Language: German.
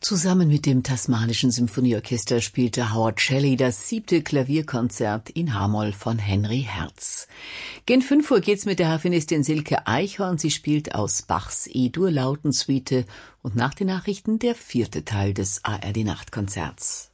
Zusammen mit dem Tasmanischen Symphonieorchester spielte Howard Shelley das 7. Klavierkonzert in H-Moll von Henry Herz. Gen 5 Uhr geht's mit der Harfenistin Silke Eichhorn. Sie spielt aus Bachs E-Dur-Lautensuite und nach den Nachrichten der 4. Teil des ARD-Nachtkonzerts.